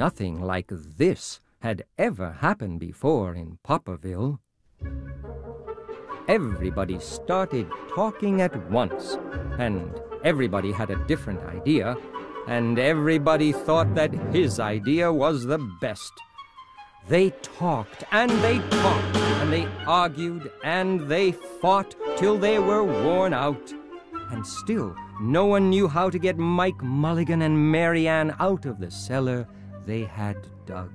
Nothing like this had ever happened before in Popperville. Everybody started talking at once, and everybody had a different idea, and everybody thought that his idea was the best. They talked, and they talked, and they argued, and they fought till they were worn out. And still, no one knew how to get Mike Mulligan and Mary Ann out of the cellar they had dug.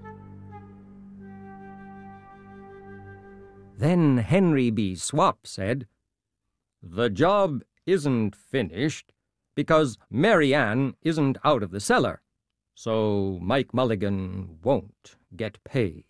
Then Henry B. Swap said, "The job isn't finished because Mary Ann isn't out of the cellar, so Mike Mulligan won't get paid."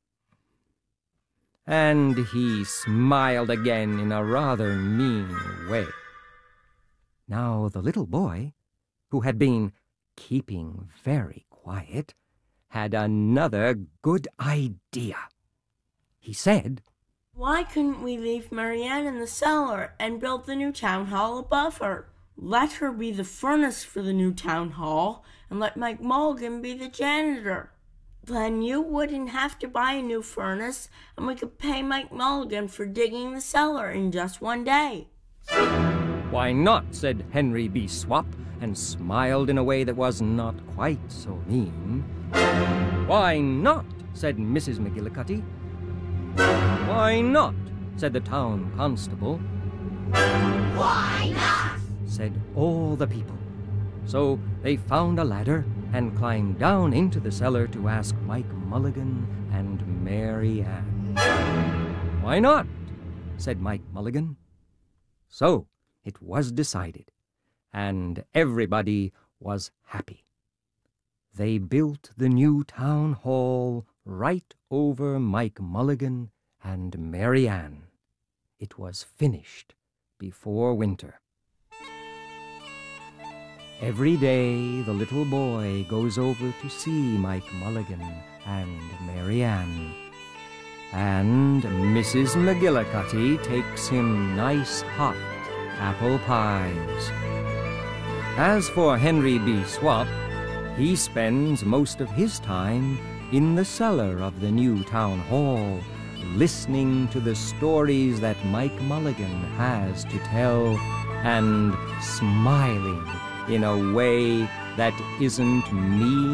And he smiled again in a rather mean way. Now the little boy, who had been keeping very quiet, had another good idea. He said, "Why couldn't we leave Mary Ann in the cellar and build the new town hall above her? Let her be the furnace for the new town hall, and let Mike Mulligan be the janitor. Then you wouldn't have to buy a new furnace, and we could pay Mike Mulligan for digging the cellar in just one day." "Why not?" said Henry B. Swap, and smiled in a way that was not quite so mean. "Why not?" said Mrs. McGillicuddy. "Why not?" said the town constable. "Why not?" said all the people. So they found a ladder and climbed down into the cellar to ask Mike Mulligan and Mary Ann. "Why not?" said Mike Mulligan. So it was decided, and everybody was happy. They built the new town hall right over Mike Mulligan and Mary Ann. It was finished before winter. Every day the little boy goes over to see Mike Mulligan and Mary Ann, and Mrs. McGillicuddy takes him nice hot apple pies. As for Henry B. Swap, he spends most of his time in the cellar of the new town hall, listening to the stories that Mike Mulligan has to tell, and smiling in a way that isn't mean